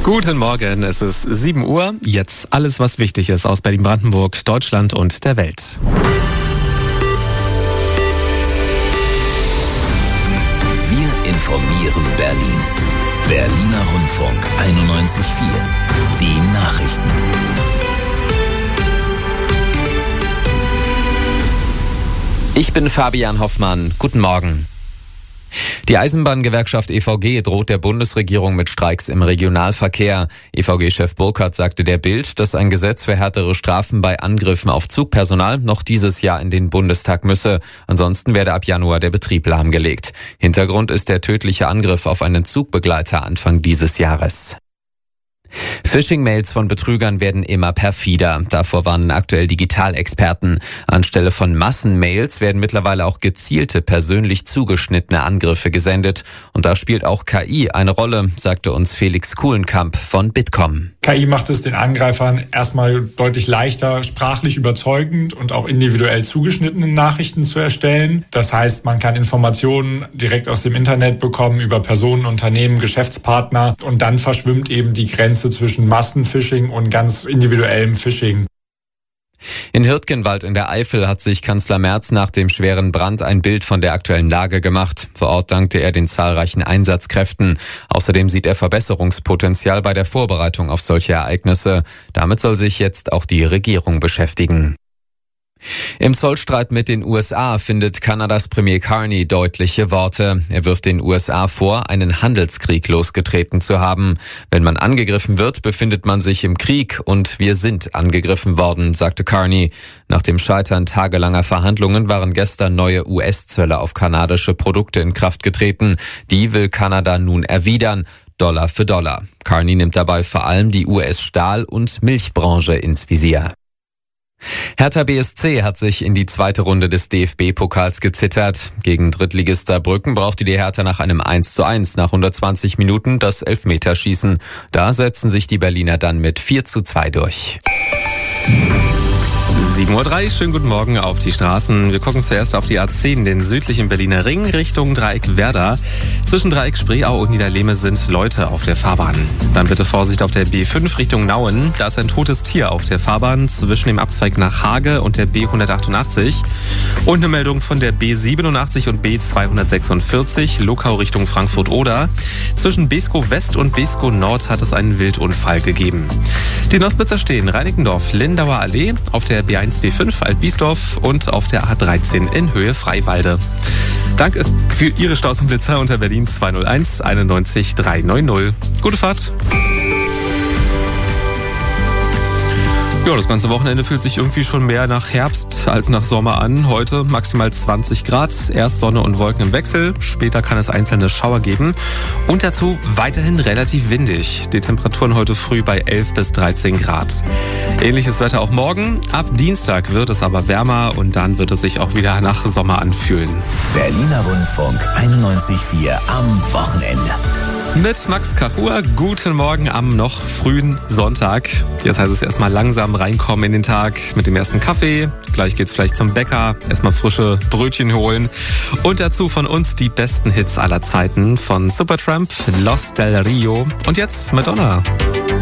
Guten Morgen, es ist 7 Uhr. Jetzt alles, was wichtig ist aus Berlin-Brandenburg, Deutschland und der Welt. Wir informieren Berlin. Berliner Rundfunk 91.4. Die Nachrichten. Ich bin Fabian Hoffmann. Guten Morgen. Die Eisenbahngewerkschaft EVG droht der Bundesregierung mit Streiks im Regionalverkehr. EVG-Chef Burkhardt sagte der Bild, dass ein Gesetz für härtere Strafen bei Angriffen auf Zugpersonal noch dieses Jahr in den Bundestag müsse. Ansonsten werde ab Januar der Betrieb lahmgelegt. Hintergrund ist der tödliche Angriff auf einen Zugbegleiter Anfang dieses Jahres. Phishing-Mails von Betrügern werden immer perfider. Davor warnen aktuell Digitalexperten. Anstelle von Massenmails werden mittlerweile auch gezielte, persönlich zugeschnittene Angriffe gesendet. Und da spielt auch KI eine Rolle, sagte uns Felix Kuhlenkamp von Bitkom. KI macht es den Angreifern erstmal deutlich leichter, sprachlich überzeugend und auch individuell zugeschnittene Nachrichten zu erstellen. Das heißt, man kann Informationen direkt aus dem Internet bekommen über Personen, Unternehmen, Geschäftspartner und dann verschwimmt eben die Grenze zwischen Massenphishing und ganz individuellem Phishing. In Hürtgenwald in der Eifel hat sich Kanzler Merz nach dem schweren Brand ein Bild von der aktuellen Lage gemacht. Vor Ort dankte er den zahlreichen Einsatzkräften. Außerdem sieht er Verbesserungspotenzial bei der Vorbereitung auf solche Ereignisse. Damit soll sich jetzt auch die Regierung beschäftigen. Im Zollstreit mit den USA findet Kanadas Premier Carney deutliche Worte. Er wirft den USA vor, einen Handelskrieg losgetreten zu haben. Wenn man angegriffen wird, befindet man sich im Krieg und wir sind angegriffen worden, sagte Carney. Nach dem Scheitern tagelanger Verhandlungen waren gestern neue US-Zölle auf kanadische Produkte in Kraft getreten. Die will Kanada nun erwidern. Dollar für Dollar. Carney nimmt dabei vor allem die US-Stahl- und Milchbranche ins Visier. Hertha BSC hat sich in die zweite Runde des DFB-Pokals gezittert. Gegen Drittligist Saarbrücken brauchte die Hertha nach einem 1:1 nach 120 Minuten das Elfmeterschießen. Da setzen sich die Berliner dann mit 4:2 durch. 7:03 Uhr, schönen guten Morgen auf die Straßen. Wir gucken zuerst auf die A10, den südlichen Berliner Ring, Richtung Dreieck Werder. Zwischen Dreieck Spreeau und Niederlehme sind Leute auf der Fahrbahn. Dann bitte Vorsicht auf der B5 Richtung Nauen. Da ist ein totes Tier auf der Fahrbahn zwischen dem Abzweig nach Hage und der B188. Und eine Meldung von der B87 und B246, Luckau Richtung Frankfurt-Oder. Zwischen Beeskow West und Beeskow Nord hat es einen Wildunfall gegeben. Die Nosbitzer stehen Reinickendorf, Lindauer Allee, auf der B1 B5 Altbiesdorf und auf der A13 in Höhe Freiwalde. Danke für Ihre Staus und Blitzer unter Berlin 201 91 390. Gute Fahrt! Ja, das ganze Wochenende fühlt sich irgendwie schon mehr nach Herbst als nach Sommer an. Heute maximal 20 Grad, erst Sonne und Wolken im Wechsel. Später kann es einzelne Schauer geben. Und dazu weiterhin relativ windig. Die Temperaturen heute früh bei 11 bis 13 Grad. Ähnliches Wetter auch morgen. Ab Dienstag wird es aber wärmer und dann wird es sich auch wieder nach Sommer anfühlen. Berliner Rundfunk 91.4 am Wochenende. Mit Max Kachur, guten Morgen am noch frühen Sonntag. Jetzt heißt es erstmal langsam reinkommen in den Tag mit dem ersten Kaffee. Gleich geht's vielleicht zum Bäcker, erstmal frische Brötchen holen. Und dazu von uns die besten Hits aller Zeiten von Supertramp, Los del Rio und jetzt Madonna.